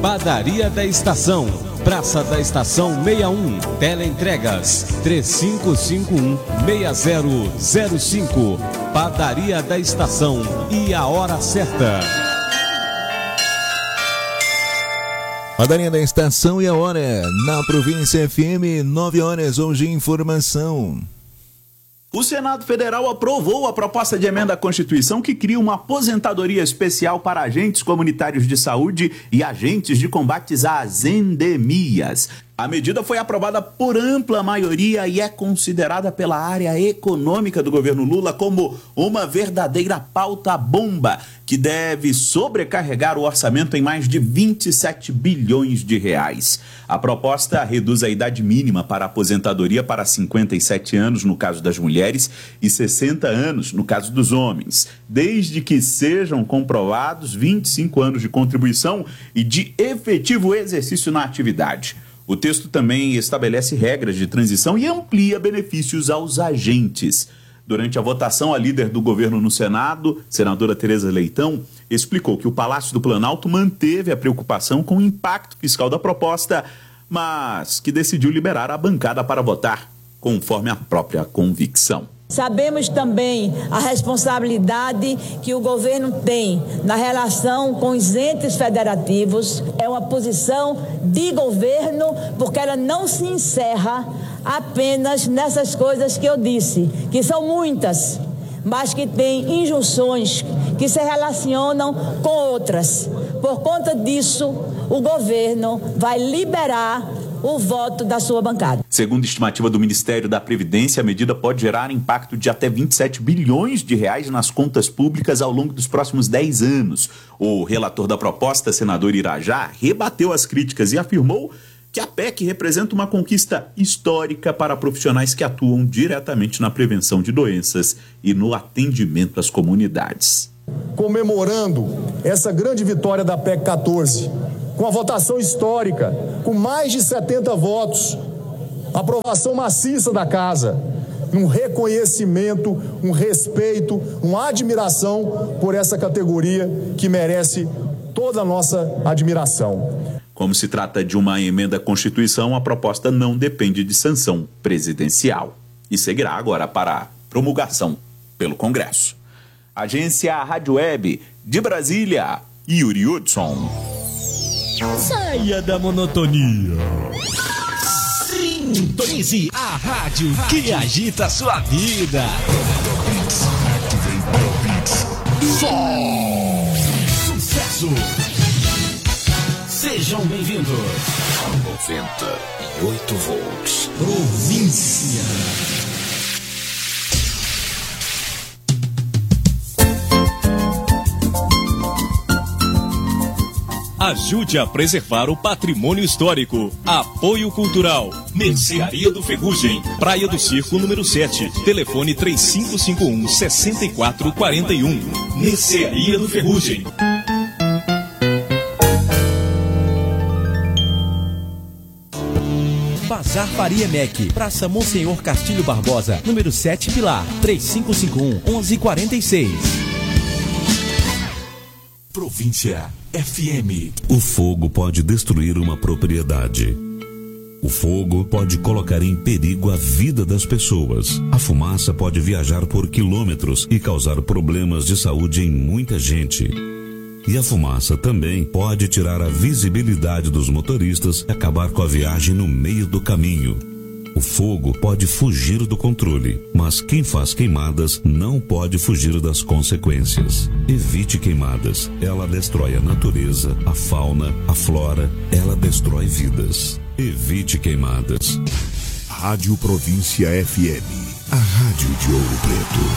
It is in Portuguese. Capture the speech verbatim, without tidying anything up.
Padaria da Estação, Praça da Estação sessenta e um, Teleentregas três cinco cinco um, seis zero zero cinco. Padaria da Estação e a hora certa. Padaria da Estação e a hora na Província F M, nove horas, hoje informação. O Senado Federal aprovou a proposta de emenda à Constituição que cria uma aposentadoria especial para agentes comunitários de saúde e agentes de combates às endemias. A medida foi aprovada por ampla maioria e é considerada pela área econômica do governo Lula como uma verdadeira pauta-bomba que deve sobrecarregar o orçamento em mais de vinte e sete bilhões de reais. A proposta reduz a idade mínima para a aposentadoria para cinquenta e sete anos no caso das mulheres e sessenta anos no caso dos homens, desde que sejam comprovados vinte e cinco anos de contribuição e de efetivo exercício na atividade. O texto também estabelece regras de transição e amplia benefícios aos agentes. Durante a votação, a líder do governo no Senado, senadora Tereza Leitão, explicou que o Palácio do Planalto manteve a preocupação com o impacto fiscal da proposta, mas que decidiu liberar a bancada para votar, conforme a própria convicção. Sabemos também a responsabilidade que o governo tem na relação com os entes federativos. É uma posição de governo porque ela não se encerra apenas nessas coisas que eu disse, que são muitas, mas que tem injunções que se relacionam com outras. Por conta disso, o governo vai liberar o voto da sua bancada. Segundo a estimativa do Ministério da Previdência, a medida pode gerar impacto de até vinte e sete bilhões de reais nas contas públicas ao longo dos próximos dez anos. O relator da proposta, senador Irajá, rebateu as críticas e afirmou que a P E C representa uma conquista histórica para profissionais que atuam diretamente na prevenção de doenças e no atendimento às comunidades. Comemorando essa grande vitória da P E C quatorze, com a votação histórica, com mais de setenta votos, aprovação maciça da Casa, um reconhecimento, um respeito, uma admiração por essa categoria que merece toda a nossa admiração. Como se trata de uma emenda à Constituição, a proposta não depende de sanção presidencial e seguirá agora para promulgação pelo Congresso. Agência Rádio Web de Brasília, Yuri Hudson. Saia da monotonia. Sintonize a rádio que agita a sua vida. Sucesso. Sejam bem-vindos a noventa e oito volts. Província. Ajude a preservar o patrimônio histórico. Apoio Cultural. Mercearia do Ferrugem. Praia do Circo, número sete. Telefone três cinco cinco um, seis quatro quatro um. Mercearia do Ferrugem. Bazar Faria M E C, Praça Monsenhor Castilho Barbosa, número sete, Pilar, três cinco cinco um, onze quarenta e seis. Província F M. O fogo pode destruir uma propriedade. O fogo pode colocar em perigo a vida das pessoas. A fumaça pode viajar por quilômetros e causar problemas de saúde em muita gente. E a fumaça também pode tirar a visibilidade dos motoristas e acabar com a viagem no meio do caminho. O fogo pode fugir do controle, mas quem faz queimadas não pode fugir das consequências. Evite queimadas. Ela destrói a natureza, a fauna, a flora. Ela destrói vidas. Evite queimadas. Rádio Província F M, a rádio de Ouro Preto.